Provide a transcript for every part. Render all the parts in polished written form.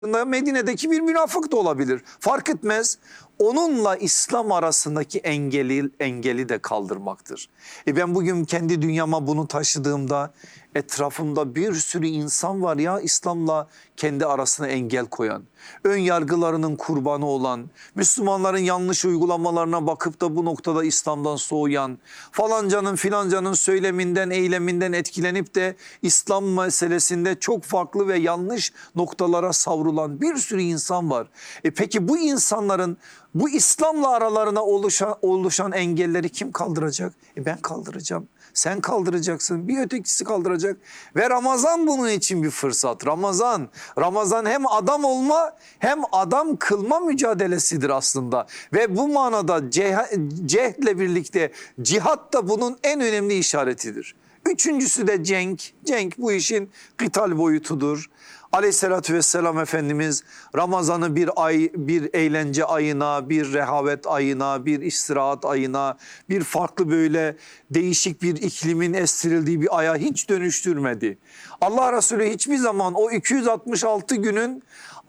Medine'deki bir münafık da olabilir. Fark etmez. Onunla İslam arasındaki engeli de kaldırmaktır. Ben bugün kendi dünyama bunu taşıdığımda etrafımda bir sürü insan var ya, İslam'la kendi arasına engel koyan, ön yargılarının kurbanı olan, Müslümanların yanlış uygulamalarına bakıp da bu noktada İslam'dan soğuyan, falancanın filancanın söyleminden, eyleminden etkilenip de İslam meselesinde çok farklı ve yanlış noktalara savrulan bir sürü insan var. Peki bu insanların bu İslam'la aralarına oluşan engelleri kim kaldıracak? Ben kaldıracağım. Sen kaldıracaksın, bir ötekisi kaldıracak ve Ramazan bunun için bir fırsat. Ramazan hem adam olma hem adam kılma mücadelesidir aslında ve bu manada cehdle birlikte cihat da bunun en önemli işaretidir. Üçüncüsü de cenk bu işin kıtal boyutudur. Aleyhissalatü vesselam Efendimiz Ramazan'ı bir eğlence ayına, bir rehavet ayına, bir istirahat ayına, bir farklı böyle değişik bir iklimin estirildiği bir aya hiç dönüştürmedi. Allah Resulü hiçbir zaman o 266 günün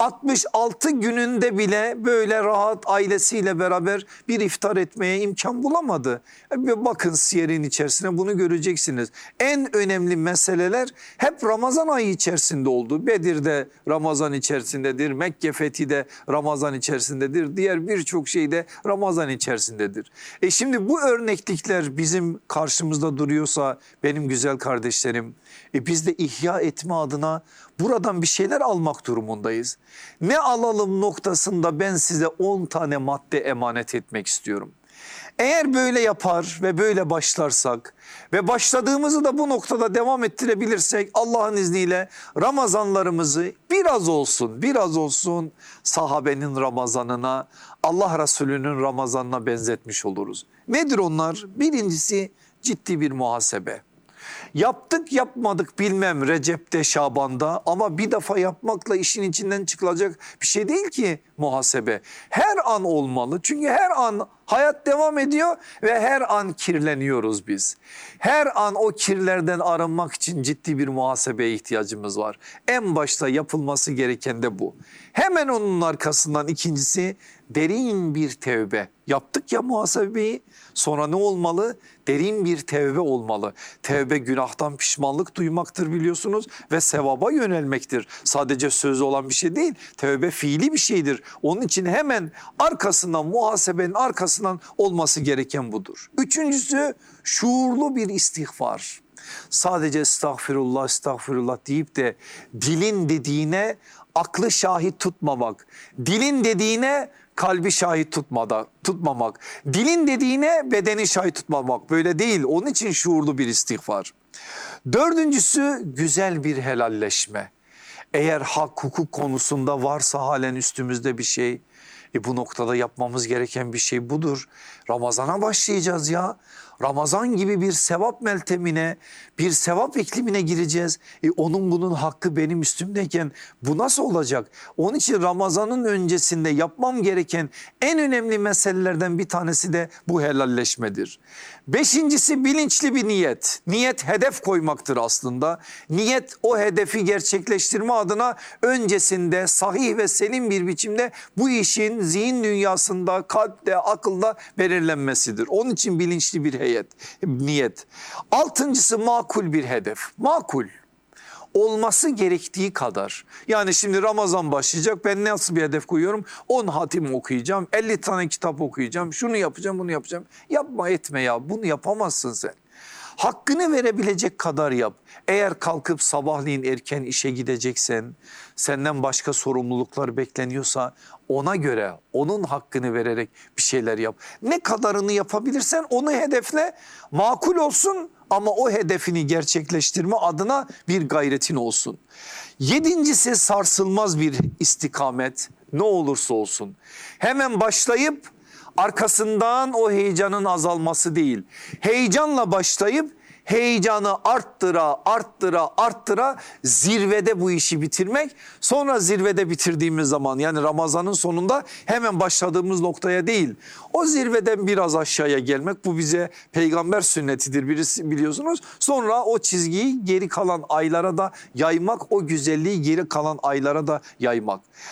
66 gününde bile böyle rahat ailesiyle beraber bir iftar etmeye imkan bulamadı. Bakın siyerin içerisine bunu göreceksiniz. En önemli meseleler hep Ramazan ayı içerisinde oldu. Bedir'de Ramazan içerisindedir, Mekke fethi de Ramazan içerisindedir, diğer birçok şey de Ramazan içerisindedir. Şimdi bu örneklikler bizim karşımızda duruyorsa benim güzel kardeşlerim, biz de ihya etme adına buradan bir şeyler almak durumundayız. Ne alalım noktasında ben size 10 tane madde emanet etmek istiyorum. Eğer böyle yapar ve böyle başlarsak ve başladığımızı da bu noktada devam ettirebilirsek Allah'ın izniyle Ramazanlarımızı biraz olsun sahabenin Ramazanına, Allah Resulü'nün Ramazanına benzetmiş oluruz. Nedir onlar? Birincisi ciddi bir muhasebe. Yaptık yapmadık bilmem Recep'te, Şaban'da, ama bir defa yapmakla işin içinden çıkılacak bir şey değil ki muhasebe. Her an olmalı, çünkü her an hayat devam ediyor ve her an kirleniyoruz biz. Her an o kirlerden arınmak için ciddi bir muhasebeye ihtiyacımız var. En başta yapılması gereken de bu. Hemen onun arkasından ikincisi derin bir tevbe. Yaptık ya muhasebeyi, sonra ne olmalı? Derin bir tevbe olmalı. Tevbe günahtan pişmanlık duymaktır biliyorsunuz ve sevaba yönelmektir. Sadece söz olan bir şey değil, tevbe fiili bir şeydir. Onun için hemen arkasından, muhasebenin arkasından olması gereken budur. Üçüncüsü şuurlu bir istiğfar. Sadece estağfirullah, estağfirullah deyip de dilin dediğine aklı şahit tutmamak, dilin dediğine kalbi şahit tutmamak, dilin dediğine bedeni şahit tutmamak, böyle değil. Onun için şuurlu bir istiğfar. Dördüncüsü güzel bir helalleşme. Eğer hak hukuk konusunda varsa halen üstümüzde bir şey, bu noktada yapmamız gereken bir şey budur. Ramazana başlayacağız ya. Ramazan gibi bir sevap meltemine, bir sevap iklimine gireceğiz. Onun bunun hakkı benim üstümdeyken bu nasıl olacak? Onun için Ramazan'ın öncesinde yapmam gereken en önemli meselelerden bir tanesi de bu helalleşmedir. Beşincisi bilinçli bir niyet. Niyet hedef koymaktır aslında. Niyet o hedefi gerçekleştirme adına öncesinde sahih ve selim bir biçimde bu işin zihin dünyasında, kalpte, akılda belirlenmesidir. Onun için bilinçli bir niyet. Altıncısı makul bir hedef. Makul. Olması gerektiği kadar. Yani şimdi Ramazan başlayacak, ben nasıl bir hedef koyuyorum? 10 hatim okuyacağım, 50 tane kitap okuyacağım, şunu yapacağım, bunu yapacağım. Yapma etme ya, bunu yapamazsın sen. Hakkını verebilecek kadar yap. Eğer kalkıp sabahleyin erken işe gideceksen, senden başka sorumluluklar bekleniyorsa ona göre, onun hakkını vererek bir şeyler yap. Ne kadarını yapabilirsen onu hedefle, makul olsun ama o hedefini gerçekleştirme adına bir gayretin olsun. Yedincisi sarsılmaz bir istikamet, ne olursa olsun. Hemen başlayıp arkasından o heyecanın azalması değil. Heyecanla başlayıp heyecanı arttıra zirvede bu işi bitirmek. Sonra zirvede bitirdiğimiz zaman, yani Ramazan'ın sonunda hemen başladığımız noktaya değil, o zirveden biraz aşağıya gelmek, bu bize peygamber sünnetidir biliyorsunuz. Sonra o çizgiyi geri kalan aylara da yaymak, o güzelliği geri kalan aylara da yaymak.